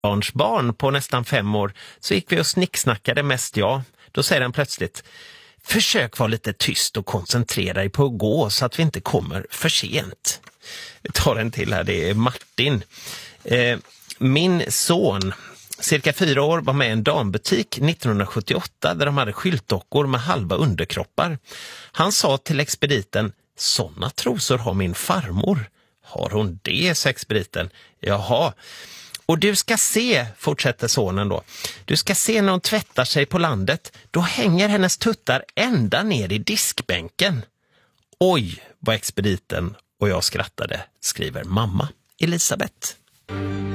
barn på nästan 5 år så gick vi och snicksnackade mest jag. Då säger han plötsligt: försök vara lite tyst och koncentrera dig på att gå så att vi inte kommer för sent. Vi tar en till här, det är Martin. Min son, cirka 4 år, var med i en dambutik 1978 där de hade skyltdockor med halva underkroppar. Han sa till expediten: såna trosor har min farmor. Har hon det, sa expediten. Jaha. Och du ska se, fortsätter sonen då, du ska se när hon tvättar sig på landet, då hänger hennes tuttar ända ner i diskbänken. Oj, vad expediten och jag skrattade, skriver mamma Elisabeth.